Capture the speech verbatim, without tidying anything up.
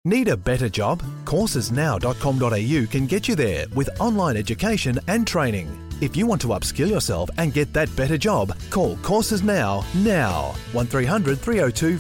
Need a better job? courses now dot com dot a u can get you there with online education and training. If you want to upskill yourself and get that better job, call Courses Now now. one three hundred three oh two